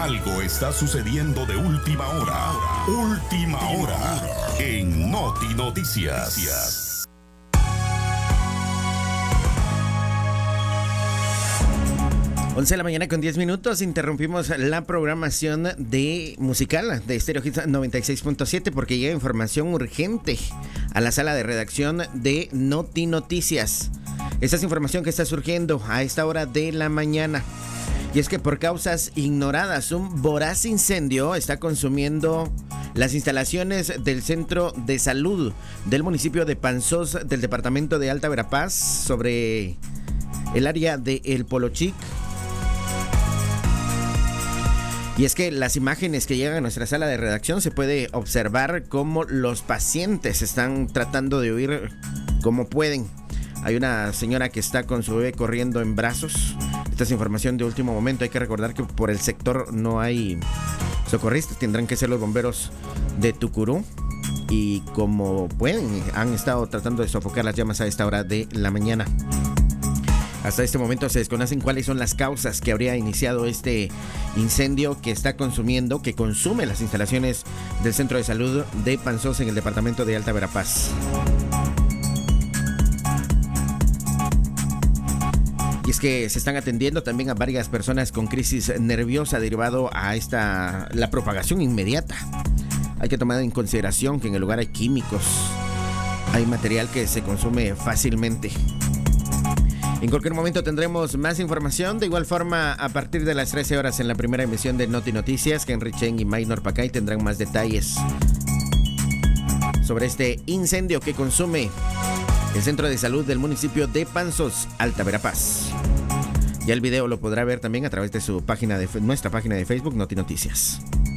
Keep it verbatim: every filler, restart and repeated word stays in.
Algo está sucediendo de última hora. Última hora en Noti Noticias. once de la mañana con diez minutos, interrumpimos la programación de musical de Stereo Hits noventa y seis punto siete porque llega información urgente a la sala de redacción de Noti Noticias. Esta es información que está surgiendo a esta hora de la mañana. Y es que por causas ignoradas, un voraz incendio está consumiendo las instalaciones del Centro de Salud del municipio de Panzós del departamento de Alta Verapaz sobre el área de El Polochic. Y es que las imágenes que llegan a nuestra sala de redacción se puede observar cómo los pacientes están tratando de huir como pueden. Hay una señora que está con su bebé corriendo en brazos. Esta es información de último momento. Hay que recordar que por el sector no hay socorristas. Tendrán que ser los bomberos de Tucurú. Y como pueden, han estado tratando de sofocar las llamas a esta hora de la mañana. Hasta este momento se desconocen cuáles son las causas que habría iniciado este incendio que está consumiendo, que consume las instalaciones del Centro de Salud de Panzós en el departamento de Alta Verapaz. Y es que se están atendiendo también a varias personas con crisis nerviosa derivado a esta la propagación inmediata. Hay que tomar en consideración que en el lugar hay químicos, hay material que se consume fácilmente. En cualquier momento tendremos más información. De igual forma, a partir de las trece horas en la primera emisión de Noti Noticias, Henry Chen y Maynor Pacay tendrán más detalles sobre este incendio que consume el Centro de Salud del municipio de Panzós, Alta Verapaz. Ya el video lo podrá ver también a través de su página de nuestra página de Facebook, Noti Noticias.